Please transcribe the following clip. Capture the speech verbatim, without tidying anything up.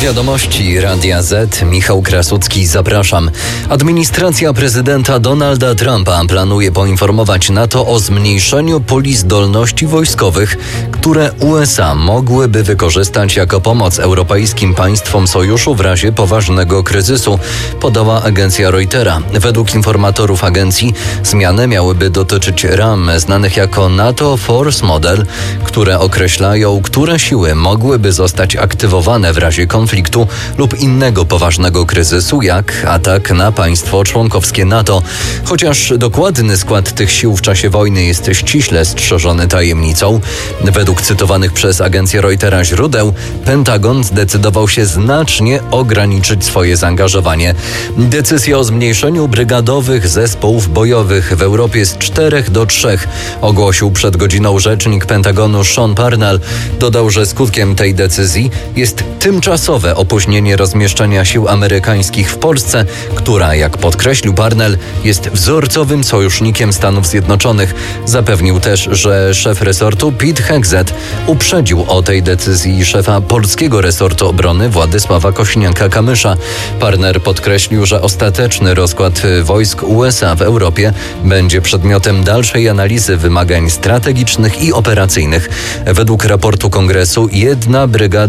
Wiadomości Radia Z. Michał Krasucki, zapraszam. Administracja prezydenta Donalda Trumpa planuje poinformować NATO o zmniejszeniu puli zdolności wojskowych, które U S A mogłyby wykorzystać jako pomoc europejskim państwom sojuszu w razie poważnego kryzysu, podała agencja Reutera. Według informatorów agencji zmiany miałyby dotyczyć ram znanych jako NATO Force Model, które określają, które siły mogłyby zostać aktywowane w razie konfliktu lub innego poważnego kryzysu, jak atak na państwo członkowskie NATO. Chociaż dokładny skład tych sił w czasie wojny jest ściśle strzeżony tajemnicą, według cytowanych przez agencję Reutera źródeł, Pentagon zdecydował się znacznie ograniczyć swoje zaangażowanie. Decyzja o zmniejszeniu brygadowych zespołów bojowych w Europie z czterech do trzech ogłosił przed godziną rzecznik Pentagonu Sean Parnell. Dodał, że skutkiem tej decyzji jest tymczasowe opóźnienie rozmieszczenia sił amerykańskich w Polsce, która, jak podkreślił Parnell, jest wzorcowym sojusznikiem Stanów Zjednoczonych. Zapewnił też, że szef resortu Pete Hegseth uprzedził o tej decyzji szefa polskiego resortu obrony Władysława Kośniaka-Kamysza. Parnell podkreślił, że ostateczny rozkład wojsk U S A w Europie będzie przedmiotem dalszej analizy wymagań strategicznych i operacyjnych. Według raportu Kongresu jedna brygada